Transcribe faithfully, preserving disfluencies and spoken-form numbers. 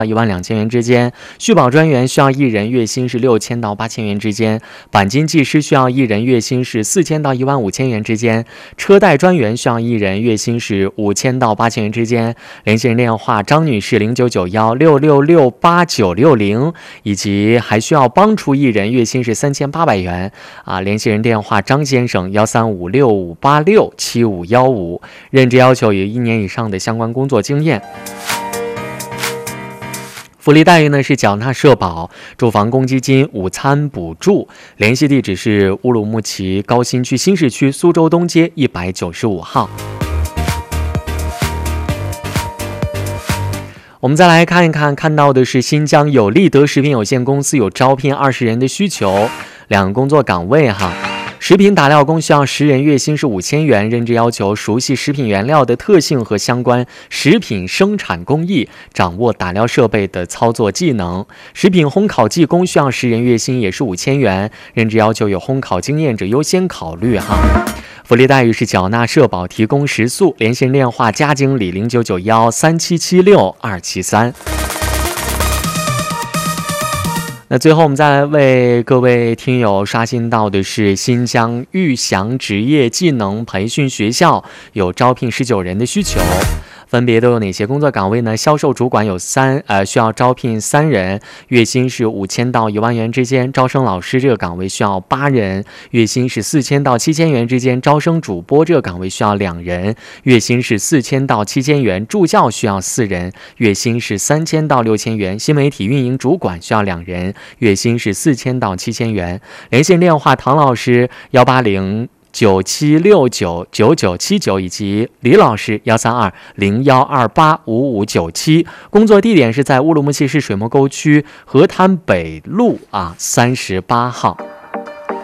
一万两千元之间，续保专员需要一人，月薪是六千到八千元之间；钣金技师需要一人，月薪是四千到一万五千元之间；车贷专员需要一人，月薪是五千到八千元之间。联系人电话：张女士零九九幺六六六八九六零，以及还需要帮厨一人，月薪是三千八百元啊。联系人电话：张先生幺三五六五八六七五幺五，任职要求有一年以上的相关工作经验。福利待遇呢是缴纳社保、住房公积金、午餐补助。联系地址是乌鲁木齐高新区新市区苏州东街一百九十五号。我们再来看一看，看到的是新疆有利德食品有限公司有招聘二十人的需求，两个工作岗位哈。食品打料工需要十人，月薪是五千元，任职要求熟悉食品原料的特性和相关食品生产工艺，掌握打料设备的操作技能。食品烘烤技工需要十人，月薪也是五千元，任职要求有烘烤经验者优先考虑哈。福利待遇是缴纳社保，提供食宿。联系人电话：加经理零九九幺三七七六二七三。那最后我们再来为各位听友刷新到的是新疆玉祥职业技能培训学校有招聘十九人的需求，分别都有哪些工作岗位呢？销售主管有三呃需要招聘三人，月薪是五千到一万元之间；招生老师这个岗位需要八人，月薪是四千到七千元之间；招生主播这个岗位需要两人，月薪是四千到七千元；助教需要四人，月薪是三千到六千元；新媒体运营主管需要两人，月薪是四千到七千元。联系电话：唐老师幺八零九七六九九九七九，以及李老师幺三二零幺二八五五九七。工作地点是在乌鲁木齐市水磨沟区河滩北路啊三十八号。